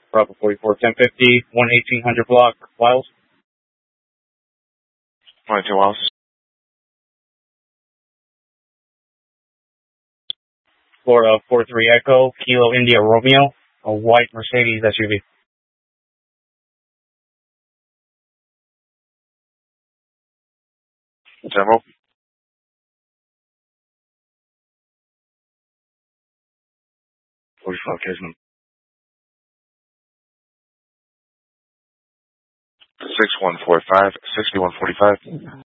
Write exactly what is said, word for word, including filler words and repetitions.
Bravo forty-four, ten fifty, one eighteen hundred block, Wiles. twenty-two Wiles. Florida four three Echo, Kilo India Romeo, a white Mercedes S U V. Demo. forty-five Kisman. six one four five, six one forty-five.